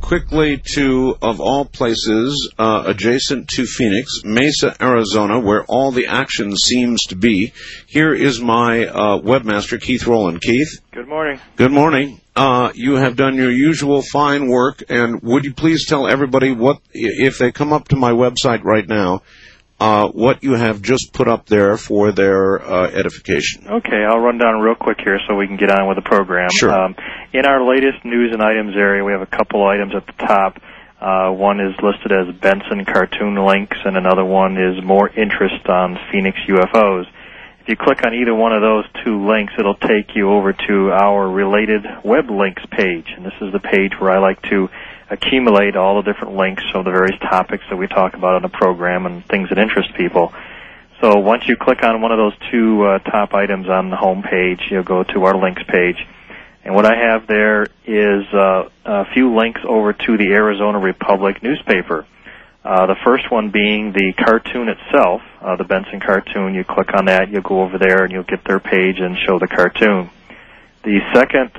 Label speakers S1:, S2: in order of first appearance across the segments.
S1: quickly to, of all places, adjacent to Phoenix, Mesa, Arizona, where all the action seems to be. Here is my webmaster, Keith Rowland. Keith?
S2: Good morning.
S1: Good morning. You have done your usual fine work, and would you please tell everybody what, if they come up to my website right now, what you have just put up there for their edification.
S2: Okay, I'll run down real quick here so we can get on with the program.
S1: Sure.
S2: In our latest news and items area, we have a couple items at the top. One is listed as Benson cartoon links, and another one is more interest on Phoenix UFOs. If you click on either one of those two links, it'll take you over to our related web links page, and this is the page where I like to accumulate all the different links of the various topics that we talk about on the program and things that interest people. So once you click on one of those two top items on the home page, you'll go to our links page. And what I have there is a few links over to the Arizona Republic newspaper. The first one being the cartoon itself, the Benson cartoon. You click on that, you'll go over there, and you'll get their page and show the cartoon. The second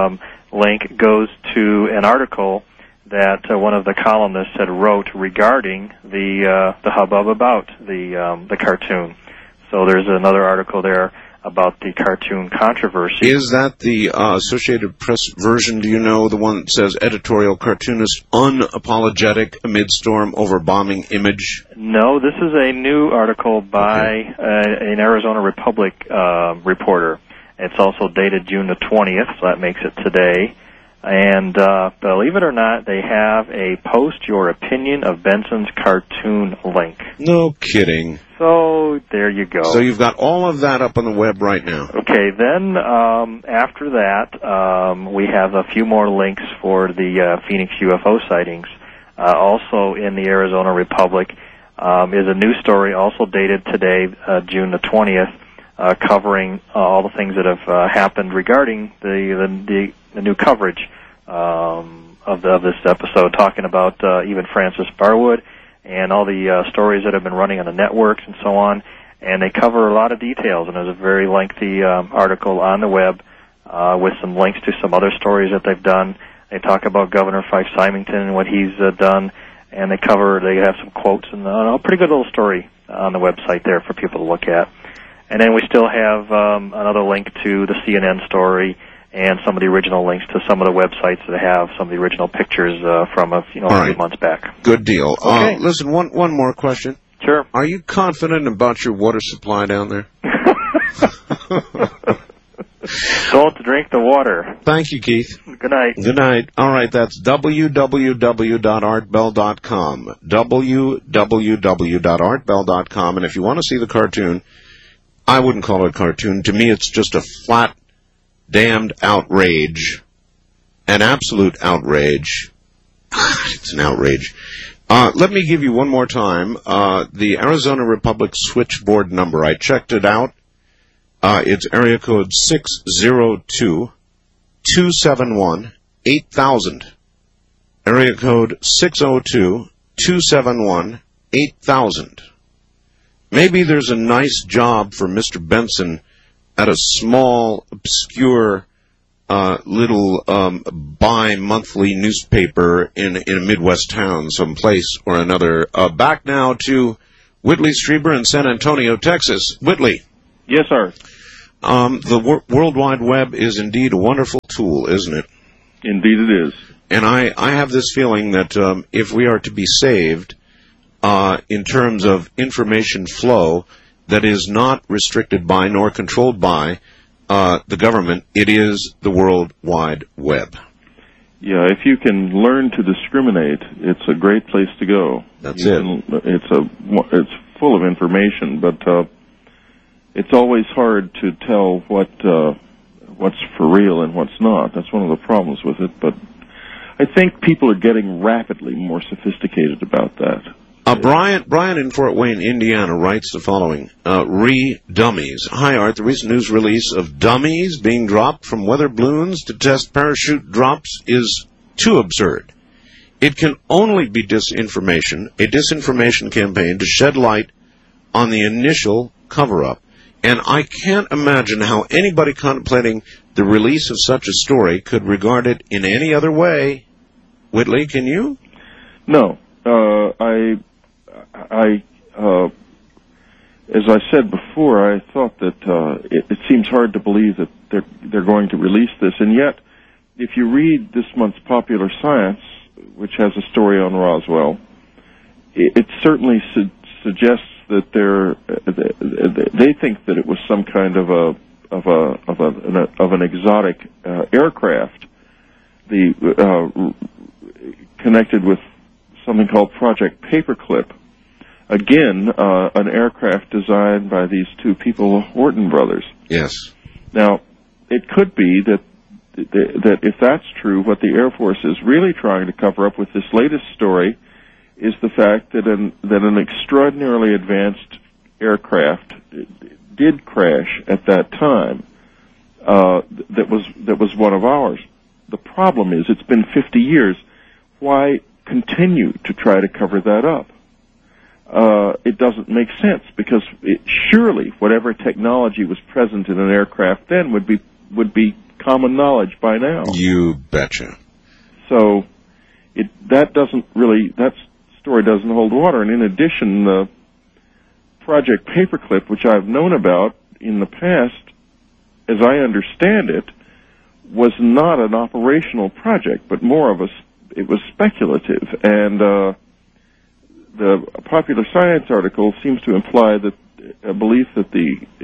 S2: link goes to an article that one of the columnists had wrote regarding the hubbub about the cartoon. So there's another article there about the cartoon controversy.
S1: Is that the Associated Press version, do you know, the one that says editorial cartoonist unapologetic amid storm over bombing image?
S2: No, this is a new article by an Arizona Republic reporter. It's also dated June the 20th, so that makes it today. And believe it or not, they have a post your opinion of Benson's cartoon link.
S1: No kidding.
S2: So there you go.
S1: So you've got all of that up on the web right now.
S2: Okay, then after that, we have a few more links for the Phoenix UFO sightings. Also in the Arizona Republic is a news story also dated today, June the 20th, covering all the things that have happened regarding the new coverage of this episode, talking about even Francis Barwood and all the stories that have been running on the networks and so on. And they cover a lot of details, and there's a very lengthy article on the web with some links to some other stories that they've done. They talk about Governor Fife Symington and what he's done, and they have some quotes and a pretty good little story on the website there for people to look at. And then we still have another link to the CNN story and some of the original links to some of the websites that have some of the original pictures from a few months back.
S1: Good deal.
S2: Okay.
S1: Listen, one more question.
S2: Sure.
S1: Are you confident about your water supply down there?
S2: Don't drink the water.
S1: Thank you, Keith.
S2: Good night.
S1: Good night. All right, that's www.artbell.com. www.artbell.com. And if you want to see the cartoon, I wouldn't call it a cartoon. To me, it's just a flat, damned outrage. An absolute outrage. It's an outrage. Let me give you one more time the Arizona Republic switchboard number. I checked it out. It's area code 602-271-8000. Area code 602-271-8000. Maybe there's a nice job for Mr. Benson at a small, obscure, little bi-monthly newspaper in a Midwest town, someplace or another. Back now to Whitley Strieber in San Antonio, Texas. Whitley.
S3: Yes, sir.
S1: The World Wide Web is indeed a wonderful tool, isn't it?
S3: Indeed it is.
S1: And I have this feeling that if we are to be saved in terms of information flow that is not restricted by nor controlled by the government, it is the World Wide Web.
S3: Yeah, if you can learn to discriminate, it's a great place to go.
S1: That's it.
S3: It's full of information, but it's always hard to tell what's for real and what's not. That's one of the problems with it, but I think people are getting rapidly more sophisticated about that.
S1: Brian in Fort Wayne, Indiana, writes the following. Re-dummies. Hi, Art. The recent news release of dummies being dropped from weather balloons to test parachute drops is too absurd. It can only be disinformation, a disinformation campaign to shed light on the initial cover-up. And I can't imagine how anybody contemplating the release of such a story could regard it in any other way. Whitley, can you?
S3: No. As I said before, I thought that it seems hard to believe that they're going to release this, and yet, if you read this month's Popular Science, which has a story on Roswell, it certainly suggests that they think that it was some kind of an exotic aircraft, connected with something called Project Paperclip. Again, an aircraft designed by these two people, Horton brothers.
S1: Yes.
S3: Now, it could be that if that's true, what the Air Force is really trying to cover up with this latest story is the fact that an extraordinarily advanced aircraft did crash at that time. That was one of ours. The problem is, it's been 50 years. Why continue to try to cover that up? It doesn't make sense, because surely whatever technology was present in an aircraft then would be common knowledge by now.
S1: You betcha.
S3: So that story doesn't hold water. And in addition, Project Paperclip, which I've known about in the past, as I understand it, was not an operational project, but more of it was speculative. And the Popular Science article seems to imply that a belief that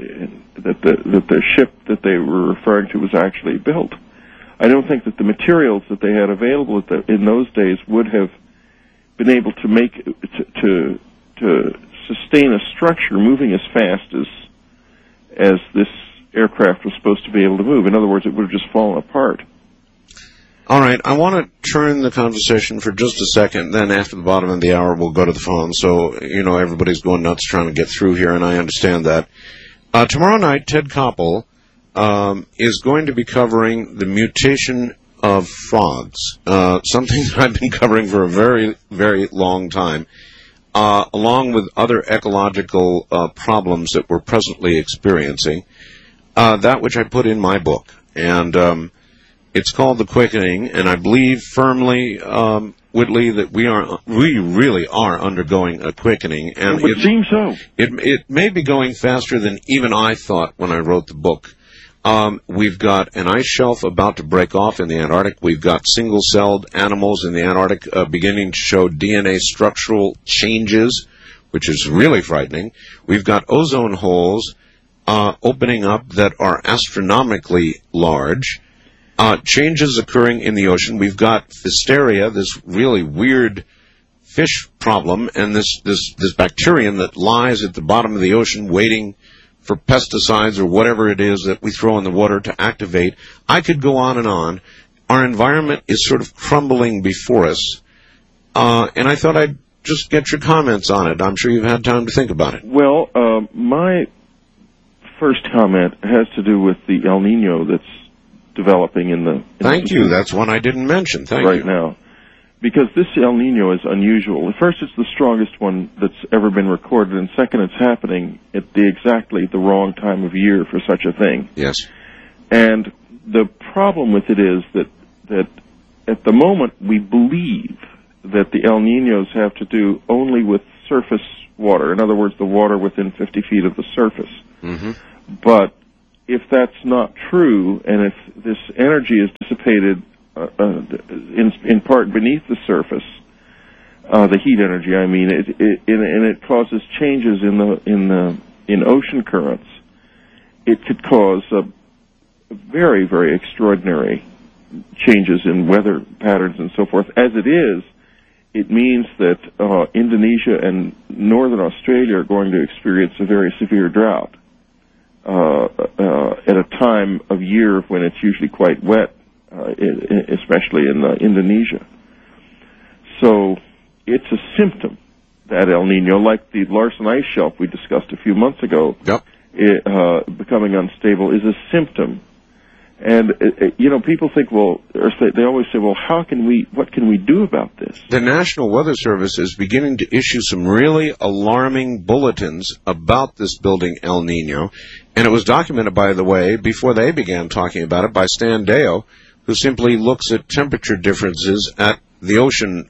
S3: the ship that they were referring to was actually built. I don't think that the materials that they had available in those days would have been able to make to sustain a structure moving as fast as this aircraft was supposed to be able to move. In other words, it would have just fallen apart.
S1: All right, I want to turn the conversation for just a second. Then after the bottom of the hour, we'll go to the phone. So, everybody's going nuts trying to get through here, and I understand that. Tomorrow night, Ted Koppel is going to be covering the mutation of frogs, something that I've been covering for a very, very long time, along with other ecological problems that we're presently experiencing, that which I put in my book. And it's called The Quickening, and I believe firmly, Whitley, that we really are undergoing a quickening. And
S3: it would seem so.
S1: It may be going faster than even I thought when I wrote the book. We've got an ice shelf about to break off in the Antarctic. We've got single-celled animals in the Antarctic beginning to show DNA structural changes, which is really frightening. We've got ozone holes opening up that are astronomically large. Changes occurring in the ocean. We've got Pfisteria, this really weird fish problem, and this bacterium that lies at the bottom of the ocean waiting for pesticides or whatever it is that we throw in the water to activate. I could go on and on. Our environment is sort of crumbling before us, and I thought I'd just get your comments on it. I'm sure you've had time to think about it.
S3: Well, my first comment has to do with the El Nino that's developing in the...
S1: Thank you. That's one I didn't mention. Thank you.
S3: Right now. Because this El Nino is unusual. First, it's the strongest one that's ever been recorded, and second, it's happening at exactly the wrong time of year for such a thing.
S1: Yes.
S3: And the problem with it is that at the moment we believe that the El Ninos have to do only with surface water. In other words, the water within 50 feet of the surface.
S1: Mm-hmm.
S3: But if that's not true, and if this energy is dissipated in part beneath the surface, the heat energy, I mean, and it causes changes in ocean currents, it could cause very, very extraordinary changes in weather patterns and so forth. As it is, it means that Indonesia and northern Australia are going to experience a very severe drought at a time of year when it's usually quite wet, especially in Indonesia. So it's a symptom, that El Nino, like the Larsen Ice Shelf we discussed a few months ago.
S1: Yep.
S3: Becoming unstable is a symptom. And, people think, they always say, what can we do about this?
S1: The National Weather Service is beginning to issue some really alarming bulletins about this building El Nino. And it was documented, by the way, before they began talking about it, by Stan Deyo, who simply looks at temperature differences at the ocean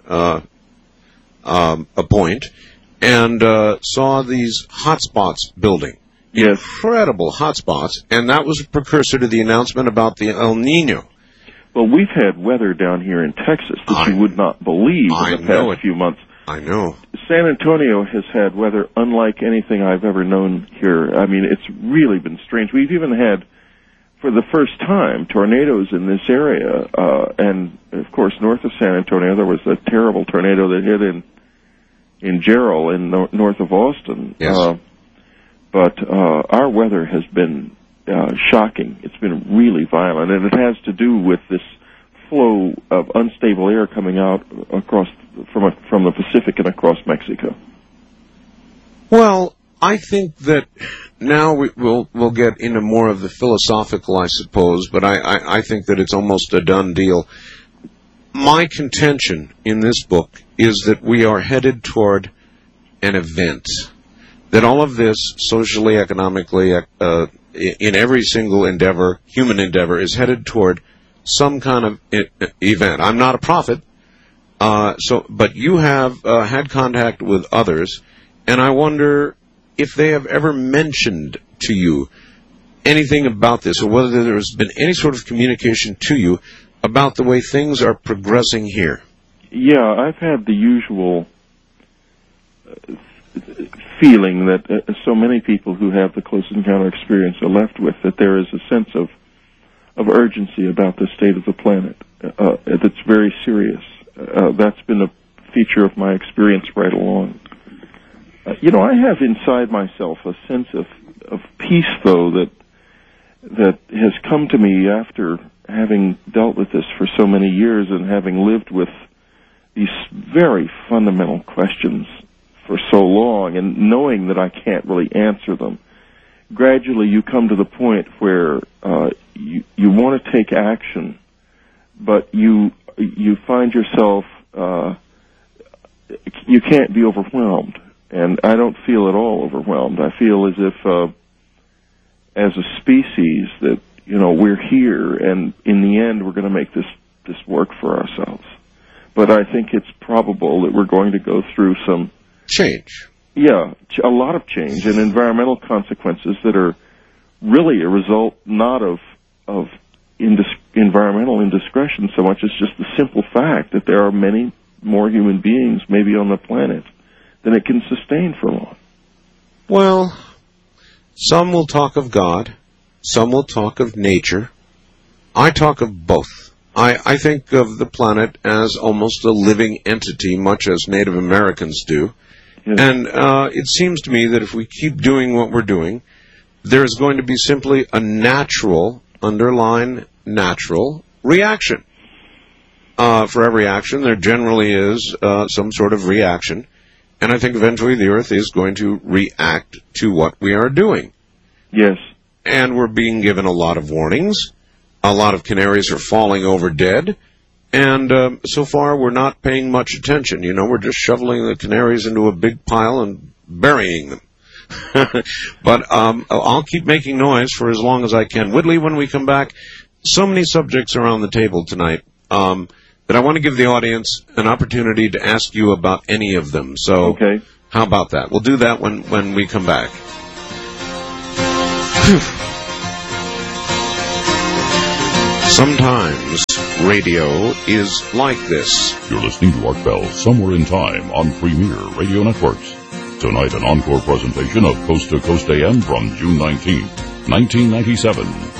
S1: a point and saw these hotspots building.
S3: Yes.
S1: Incredible hotspots, and that was a precursor to the announcement about the El Nino.
S3: Well, we've had weather down here in Texas that you would not believe in the past few months.
S1: I know.
S3: San Antonio has had weather unlike anything I've ever known here. I mean, it's really been strange. We've even had, for the first time, tornadoes in this area. And, of course, north of San Antonio, there was a terrible tornado that hit in Jarrell, north of Austin.
S1: Yes.
S3: But our weather has been shocking. It's been really violent, and it has to do with this flow of unstable air coming out across from the Pacific and across Mexico.
S1: Well, I think that now we'll get into more of the philosophical, I suppose, but I think that it's almost a done deal. My contention in this book is that we are headed toward an event. That all of this, socially, economically, in every single endeavor, human endeavor, is headed toward some kind of event. I'm not a prophet, but you have had contact with others, and I wonder if they have ever mentioned to you anything about this, or whether there has been any sort of communication to you about the way things are progressing here.
S3: Yeah, I've had the usual feeling that so many people who have the close encounter experience are left with, that there is a sense of urgency about the state of the planet that's very serious. That's been a feature of my experience right along. I have inside myself a sense of peace, though, that has come to me after having dealt with this for so many years and having lived with these very fundamental questions for so long, and knowing that I can't really answer them. Gradually you come to the point where you want to take action, but you find yourself you can't be overwhelmed, and I don't feel at all overwhelmed. I feel as if as a species that we're here, and in the end we're going to make this work for ourselves. But I think it's probable that we're going to go through some
S1: change.
S3: Yeah, a lot of change and environmental consequences that are really a result not of environmental indiscretion so much as just the simple fact that there are many more human beings maybe on the planet than it can sustain for long.
S1: Well, some will talk of God, some will talk of nature. I talk of both. I think of the planet as almost a living entity, much as Native Americans do. Yes. And it seems to me that if we keep doing what we're doing, there's going to be simply a natural, underline natural, reaction. For every action, there generally is some sort of reaction. And I think eventually the Earth is going to react to what we are doing.
S3: Yes.
S1: And we're being given a lot of warnings. A lot of canaries are falling over dead. And so far, we're not paying much attention. We're just shoveling the canaries into a big pile and burying them. But I'll keep making noise for as long as I can. Whitley, when we come back, so many subjects are on the table tonight that I want to give the audience an opportunity to ask you about any of them. So
S3: okay.
S1: How about that? We'll do that when we come back. Sometimes radio is like this.
S4: You're listening to Art Bell, Somewhere in Time on Premier Radio Networks. Tonight, an encore presentation of Coast to Coast AM from June 19, 1997.